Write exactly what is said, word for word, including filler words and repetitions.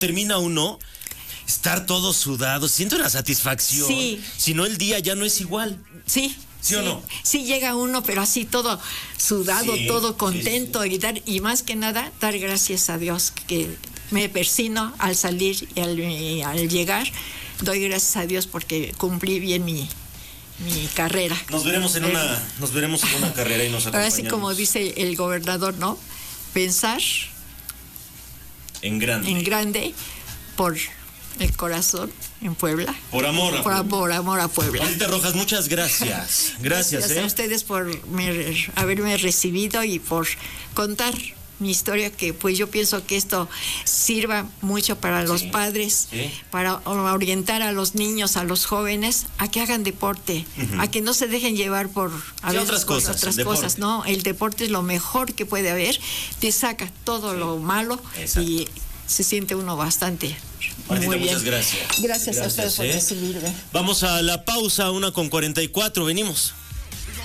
termina uno, estar todo sudado, siento una satisfacción. Sí. Si no, el día ya no es igual. Sí. ¿Sí, sí o no? Sí llega uno, pero así todo sudado, Sí, todo contento, sí, sí. y dar, y más que nada, dar gracias a Dios, que me persino al salir y al, y al llegar, doy gracias a Dios porque cumplí bien mi, mi carrera. Nos veremos en una, nos veremos en una carrera y nos acompañamos. Ahora sí, como dice el gobernador, ¿no? Pensar En grande. en grande por el corazón en Puebla. Por amor a Por, Puebla. por amor a Puebla. Juanita Rojas, muchas gracias. Gracias, Gracias ¿eh? a ustedes por me- haberme recibido y por contar mi historia, que pues yo pienso que esto sirva mucho para los Sí, padres, sí. para orientar a los niños, a los jóvenes, a que hagan deporte, Ujú. a que no se dejen llevar por a Sí, veces otras por cosas, otras el cosas, deporte. no, el deporte es lo mejor que puede haber, te saca todo lo malo. Exacto. Y se siente uno bastante Juanita, muy bien. muchas gracias. Gracias, a ustedes por ¿eh? recibirme. Vamos a la pausa, una con cuarenta y cuatro, venimos.